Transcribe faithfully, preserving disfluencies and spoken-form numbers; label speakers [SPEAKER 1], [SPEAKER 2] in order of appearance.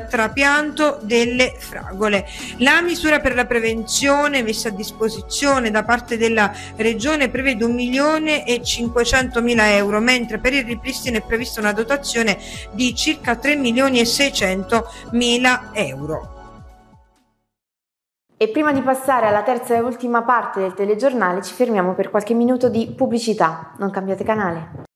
[SPEAKER 1] trapianto delle fragole. La misura per la prevenzione messa a disposizione da parte della Regione prevede un milione e cinquecentomila euro, mentre per il ripristino è prevista una dotazione di circa tre milioni e seicentomila euro.
[SPEAKER 2] E prima di passare alla terza e ultima parte del telegiornale ci fermiamo per qualche minuto di pubblicità. Non cambiate canale.